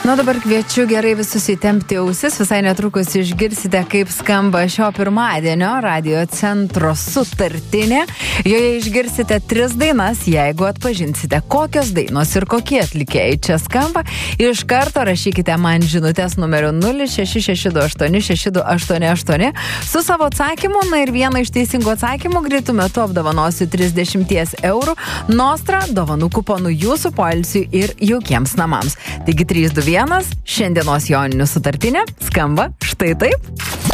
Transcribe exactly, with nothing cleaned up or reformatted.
Na dabar kviečiu gerai visus įtempti ausis, visai netrukus išgirsite, kaip skamba šio pirmadienio radio centro sutartinė. Joje išgirsite tris dainas, jeigu atpažinsite, kokios dainos ir kokie atlikėjai čia skamba. Iš karto rašykite man žinutės numeriu nulis šeši šeši du aštuoni šeši du aštuoni aštuoni su savo atsakymu, na ir vieną iš teisingų atsakymų greitų metu apdovanosiu trisdešimt eurų Nostra dovanų kuponų jūsų poilsiui ir jaukiems namams. Taigi trys du vienas, šiandienos joninių sutartinė skamba štai taip.